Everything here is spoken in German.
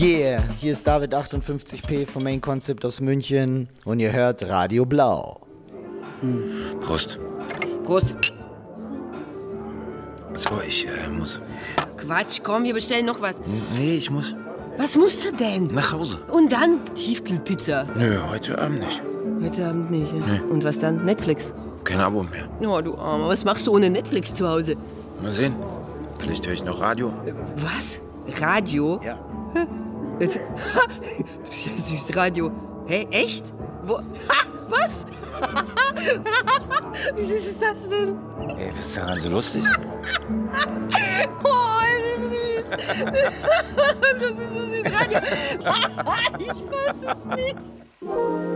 Yeah, hier ist David 58P vom Main Concept aus München und ihr hört Radio Blau. Prost. Prost. So, ich muss. Quatsch, komm, wir bestellen noch was. Nee, ich muss Was musst du denn? nach Hause. Und dann Tiefkühlpizza. Nö, heute Abend nicht. Heute Abend nicht, ja? Nee. Und was dann? Netflix? Kein Abo mehr. Oh, du Armer, was machst du ohne Netflix zu Hause? Mal sehen. Vielleicht höre ich noch Radio. Was? Radio? Ja. Du bist ja süß, Radio. Hä, echt? Wo? Ha, was? Wie süß ist das denn? Ey, was ist daran so lustig? Oh, das ist süß. Das ist so süß, Radio. Ich weiß es nicht.